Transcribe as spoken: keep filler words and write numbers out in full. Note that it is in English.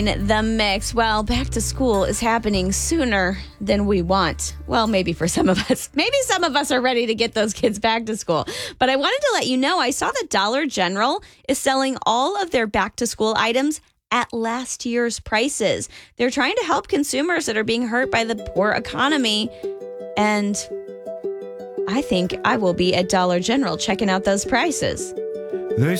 The mix. Well, back to school is happening sooner than we want. Well, maybe for some of us. Maybe some of us are ready to get those kids back to school. But I wanted to let you know, I saw that Dollar General is selling all of their back to school items at last year's prices. They're trying to help consumers that are being hurt by the poor economy. And I think I will be at Dollar General checking out those prices.